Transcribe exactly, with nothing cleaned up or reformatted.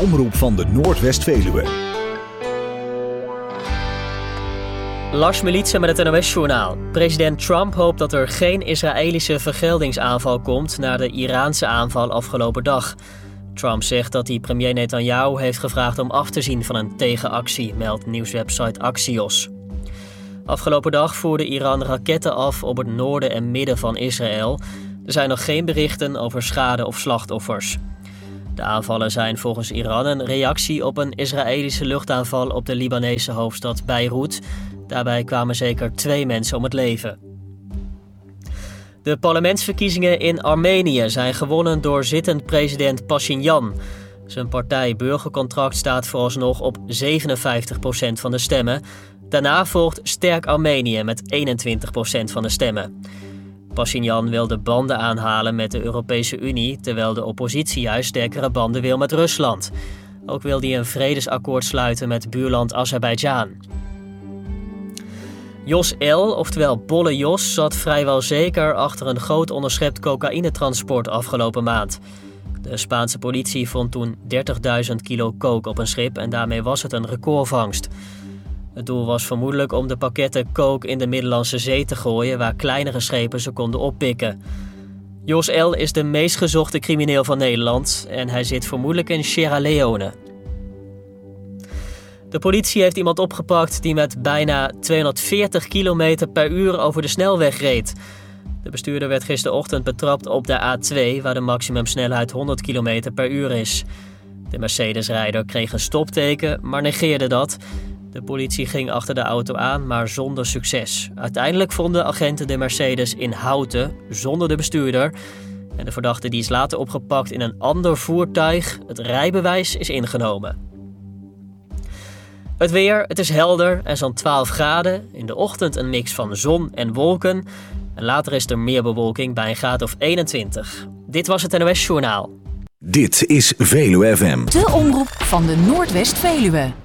omroep van de Noordwest-Veluwe. Lars Militse met het N O S-journaal. President Trump hoopt dat er geen Israëlische vergeldingsaanval komt na de Iraanse aanval afgelopen dag. Trump zegt dat hij premier Netanyahu heeft gevraagd om af te zien van een tegenactie, meldt nieuwswebsite Axios. Afgelopen dag voerde Iran raketten af op het noorden en midden van Israël. Er zijn nog geen berichten over schade of slachtoffers. De aanvallen zijn volgens Iran een reactie op een Israëlische luchtaanval op de Libanese hoofdstad Beirut. Daarbij kwamen zeker twee mensen om het leven. De parlementsverkiezingen in Armenië zijn gewonnen door zittend president Pashinyan. Zijn partij Burgercontract staat vooralsnog op zevenenvijftig procent van de stemmen. Daarna volgt Sterk Armenië met eenentwintig procent van de stemmen. Pashinyan wil de banden aanhalen met de Europese Unie, terwijl de oppositie juist sterkere banden wil met Rusland. Ook wil hij een vredesakkoord sluiten met buurland Azerbeidzjan. Jos L., oftewel Bolle Jos, zat vrijwel zeker achter een groot onderschept cocaïnetransport afgelopen maand. De Spaanse politie vond toen dertigduizend kilo coke op een schip en daarmee was het een recordvangst. Het doel was vermoedelijk om de pakketten coke in de Middellandse Zee te gooien, waar kleinere schepen ze konden oppikken. Jos L. is de meest gezochte crimineel van Nederland en hij zit vermoedelijk in Sierra Leone. De politie heeft iemand opgepakt die met bijna tweehonderdveertig kilometer per uur over de snelweg reed. De bestuurder werd gisterochtend betrapt op de A twee, waar de maximumsnelheid honderd kilometer per uur is. De Mercedes-rijder kreeg een stopteken, maar negeerde dat. De politie ging achter de auto aan, maar zonder succes. Uiteindelijk vonden agenten de Mercedes in Houten, zonder de bestuurder. En de verdachte die is later opgepakt in een ander voertuig. Het rijbewijs is ingenomen. Het weer, het is helder en zo'n twaalf graden. In de ochtend een mix van zon en wolken. En later is er meer bewolking bij een graad of eenentwintig. Dit was het N O S-journaal. Dit is Veluwe F M. De omroep van de Noordwest-Veluwe.